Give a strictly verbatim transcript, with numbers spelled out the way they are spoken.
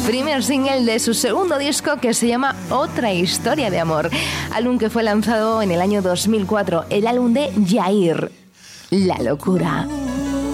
primer single de su segundo disco que se llama Otra Historia de Amor, álbum que fue lanzado en el año dos mil cuatro, el álbum de Jair, La Locura.